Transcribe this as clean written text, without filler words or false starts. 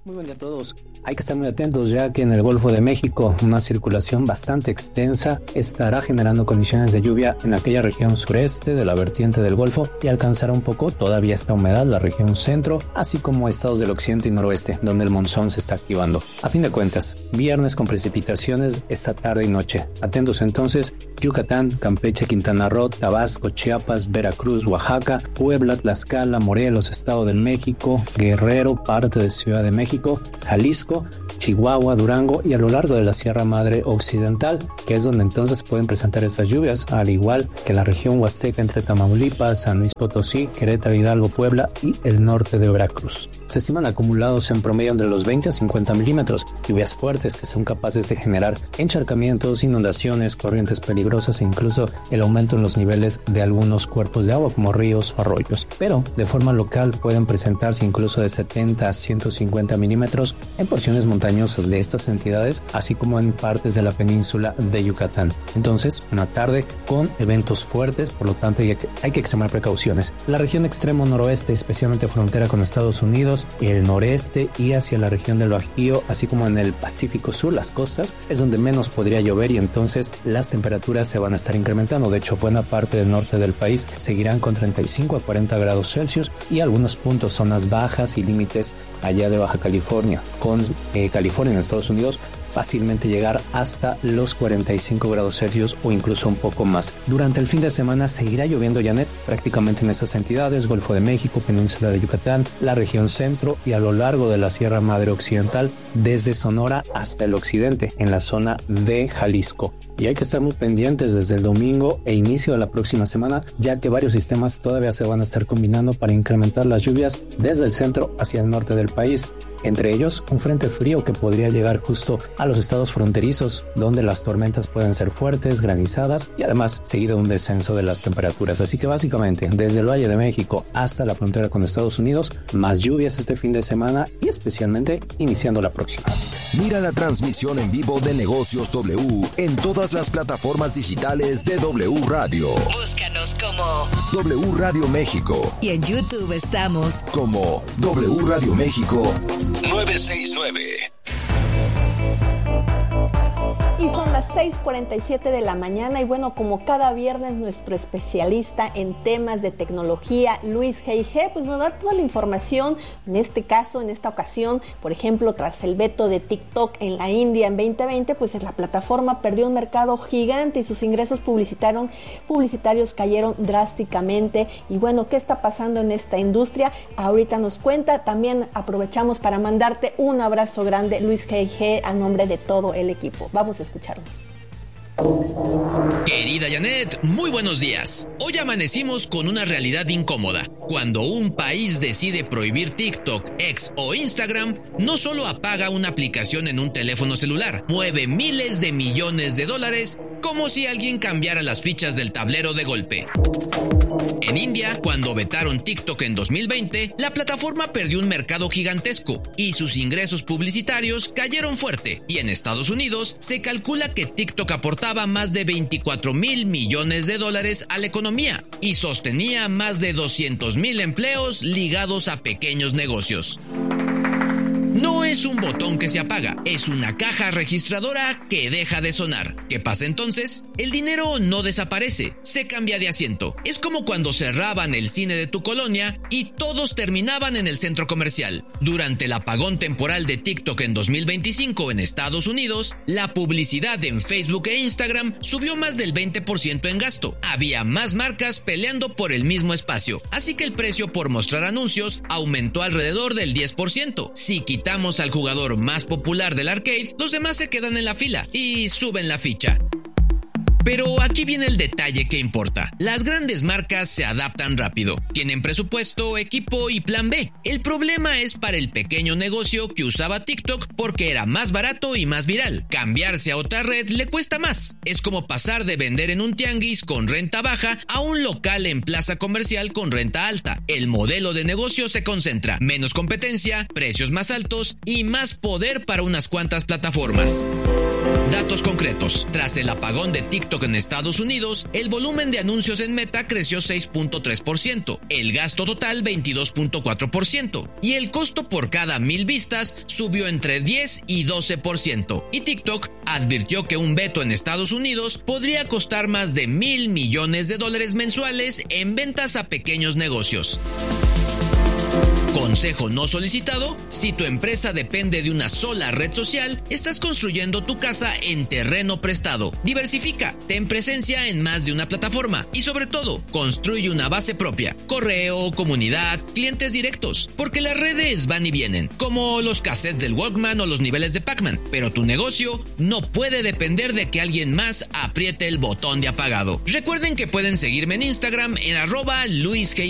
Muy buen día a todos. Hay que estar muy atentos ya que en el Golfo de México una circulación bastante extensa estará generando condiciones de lluvia en aquella región sureste de la vertiente del Golfo y alcanzará un poco todavía esta humedad la región centro, así como estados del occidente y noroeste, donde el monzón se está activando. A fin de cuentas, viernes con precipitaciones esta tarde y noche. Atentos entonces, Yucatán, Campeche, Quintana Roo, Tabasco, Chiapas, Veracruz, Oaxaca, Puebla, Tlaxcala, Morelos, Estado de México, Guerrero, parte de Ciudad de México, Jalisco, Chihuahua, Durango y a lo largo de la Sierra Madre Occidental, que es donde entonces pueden presentar estas lluvias, al igual que la región huasteca entre Tamaulipas, San Luis Potosí, Querétaro, Hidalgo, Puebla y el norte de Veracruz. Se estiman acumulados en promedio entre los 20 a 50 milímetros, lluvias fuertes que son capaces de generar encharcamientos, inundaciones, corrientes peligrosas e incluso el aumento en los niveles de algunos cuerpos de agua como ríos o arroyos. Pero de forma local pueden presentarse incluso de 70 a 150 milímetros en porciones montañosas de estas entidades, así como en partes de la península de Yucatán. Entonces, una tarde con eventos fuertes, por lo tanto hay que extremar precauciones. La región extremo noroeste, especialmente frontera con Estados Unidos, el noreste y hacia la región del Bajío, así como en el Pacífico Sur, las costas, es donde menos podría llover y entonces las temperaturas se van a estar incrementando. De hecho, buena parte del norte del país seguirán con 35 a 40 grados Celsius y algunos puntos, zonas bajas y límites allá de Baja California, con California en Estados Unidos, fácilmente llegar hasta los 45 grados Celsius o incluso un poco más. Durante el fin de semana seguirá lloviendo, Janet, prácticamente en estas entidades, Golfo de México, Península de Yucatán, la región centro y a lo largo de la Sierra Madre Occidental, desde Sonora hasta el occidente, en la zona de Jalisco. Y hay que estar muy pendientes desde el domingo e inicio de la próxima semana, ya que varios sistemas todavía se van a estar combinando para incrementar las lluvias desde el centro hacia el norte del país. Entre ellos, un frente frío que podría llegar justo a los estados fronterizos, donde las tormentas pueden ser fuertes, granizadas y además seguido un descenso de las temperaturas. Así que básicamente, desde el Valle de México hasta la frontera con Estados Unidos, más lluvias este fin de semana y especialmente iniciando la próxima. Mira la transmisión en vivo de Negocios W en todas las plataformas digitales de W Radio. Búscanos como W Radio México. Y en YouTube estamos como W Radio México 969. Y son las 6:47 de la mañana y bueno, como cada viernes nuestro especialista en temas de tecnología, Luis G.I.G., pues nos da toda la información, en este caso, en esta ocasión, por ejemplo, tras el veto de TikTok en la India en 2020, pues la plataforma perdió un mercado gigante y sus ingresos publicitarios cayeron drásticamente. Y bueno, ¿qué está pasando en esta industria? Ahorita nos cuenta, también aprovechamos para mandarte un abrazo grande, Luis G.I.G., a nombre de todo el equipo. Vamos a escucharlo. Querida Janet, muy buenos días. Hoy amanecimos con una realidad incómoda. Cuando un país decide prohibir TikTok, X o Instagram, no solo apaga una aplicación en un teléfono celular, mueve miles de millones de dólares como si alguien cambiara las fichas del tablero de golpe. En India, cuando vetaron TikTok en 2020, la plataforma perdió un mercado gigantesco y sus ingresos publicitarios cayeron fuerte. Y en Estados Unidos, se calcula que TikTok aportaba más de 24,000 millones de dólares a la economía y sostenía más de 200,000 empleos ligados a pequeños negocios. No es un botón que se apaga, es una caja registradora que deja de sonar. ¿Qué pasa entonces? El dinero no desaparece, se cambia de asiento. Es como cuando cerraban el cine de tu colonia y todos terminaban en el centro comercial. Durante el apagón temporal de TikTok en 2025 en Estados Unidos, la publicidad en Facebook e Instagram subió más del 20% en gasto. Había más marcas peleando por el mismo espacio, así que el precio por mostrar anuncios aumentó alrededor del 10%. Si quitamos al jugador más popular del arcade, los demás se quedan en la fila y suben la ficha. Pero aquí viene el detalle que importa. Las grandes marcas se adaptan rápido. Tienen presupuesto, equipo y plan B. El problema es para el pequeño negocio que usaba TikTok porque era más barato y más viral. Cambiarse a otra red le cuesta más. Es como pasar de vender en un tianguis con renta baja a un local en plaza comercial con renta alta. El modelo de negocio se concentra. Menos competencia, precios más altos y más poder para unas cuantas plataformas. Datos concretos. Tras el apagón de TikTok en Estados Unidos, el volumen de anuncios en Meta creció 6.3%, el gasto total 22.4% y el costo por cada 1,000 vistas subió entre 10 y 12%. Y TikTok advirtió que un veto en Estados Unidos podría costar más de $1,000 millones mensuales en ventas a pequeños negocios. Consejo no solicitado: si tu empresa depende de una sola red social, estás construyendo tu casa en terreno prestado. Diversifica, ten presencia en más de una plataforma y sobre todo, construye una base propia, correo, comunidad, clientes directos, porque las redes van y vienen, como los cassettes del Walkman o los niveles de Pac-Man, pero tu negocio no puede depender de que alguien más apriete el botón de apagado. Recuerden que pueden seguirme en Instagram en @LuisGG